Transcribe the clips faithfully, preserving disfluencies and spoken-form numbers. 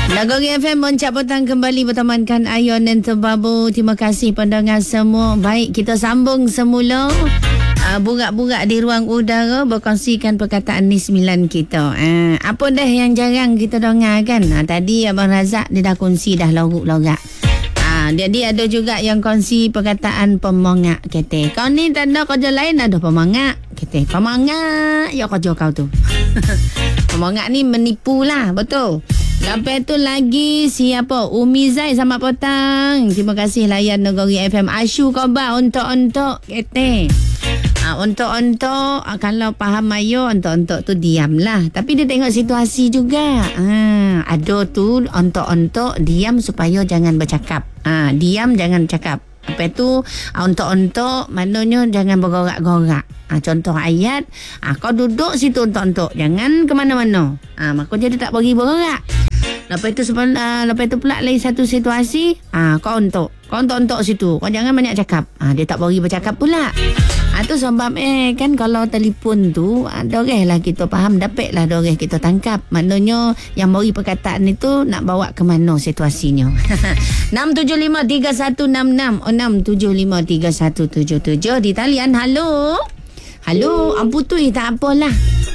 Nagori F M Moncap Petang kembali bertemankan Ayon dan Tebabu. Terima kasih pendengar semua. Baik, kita sambung semula. Uh, burak-burak di ruang udara berkongsikan perkataan N I S sembilan kita. Uh, apa dah yang jarang kita dengar kan? Uh, tadi Abang Razak dia dah kongsi dah loruk-lorak. Uh, jadi ada juga yang kongsi perkataan pemangak kata. Kau ni tak ada kerja lain ada pemangak. Kata pemangak ya kerja kau tu. Pemangak ni menipu lah, betul. Lepas tu lagi siapa? Umi Zai selamat petang. Terima kasih layan Negeri F M. Asyu khabar untuk-untuk kata. Ha, untuk-untuk kalau faham ayo untuk-untuk tu diamlah. Tapi dia tengok situasi juga. Ha, ada tu untuk-untuk diam supaya jangan bercakap. Ha, diam jangan cakap. Lepas tu untuk-untuk maknanya jangan bergorak-gorak. Ha, contoh ayat, ha, kau duduk situ untuk-untuk, jangan ke mana-mana. Ha, maka dia tak bagi bergerak. Lepas tu uh, lepas tu pula lain satu situasi, ah kau untuk. Kau untuk-untuk situ. Kau jangan banyak cakap. Ah dia tak bagi bercakap pula. Ah tu sebab eh kan kalau telefon tu ada orang lah kita faham, dapatlah ada orang kita tangkap. Maknanya yang bagi perkataan itu nak bawa ke mana situasinya. enam tujuh lima tiga satu enam enam oh, enam tujuh lima tiga satu tujuh tujuh di talian. Halo. Halo, amputui tak apalah.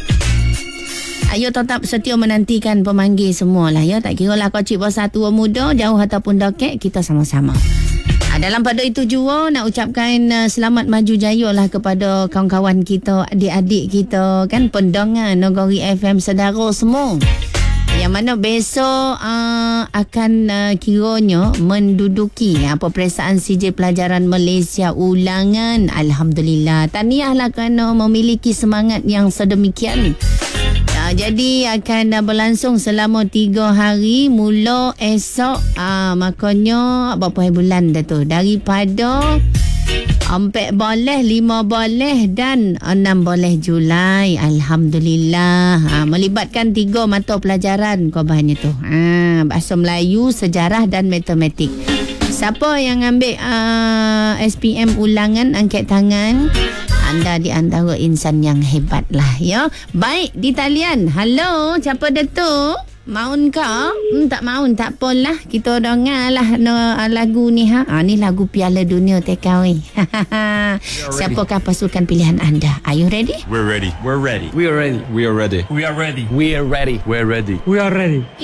Ayo tetap setia menantikan pemanggil semualah ya. Tak kira lah kau cik besar tua muda, jauh ataupun dekat, kita sama-sama. Ha, dalam pada itu jua nak ucapkan uh, selamat maju jaya lah kepada kawan-kawan kita, adik-adik kita kan, pendengar Negeri F M sedara semua. Yang mana besok uh, akan uh, kiranya menduduki uh, peperiksaan C J Pelajaran Malaysia ulangan. Alhamdulillah. Tahniahlah kerana memiliki semangat yang sedemikian. Uh, jadi akan uh, berlangsung selama tiga hari mula esok. Uh, makanya berapa hari bulan dah tu? Daripada empat boleh, lima boleh dan enam boleh Julai. Alhamdulillah. Ha, melibatkan tiga mata pelajaran korbannya tu. Ha, bahasa Melayu, sejarah dan matematik. Siapa yang ambil uh, S P M ulangan angkat tangan? Anda di antara insan yang hebat lah ya. Baik, di talian. Halo, siapa dah tu? Maun kau? Hmm, tak maun, tak apalah. Kita dengar lah no, lagu ni. Ha? Ha, ni lagu Piala Dunia Takeaway. Siapakah pasukan pilihan anda? Are you ready? We're ready. We're ready. We are ready. We are ready. We are ready. We are ready. We're ready. We are ready.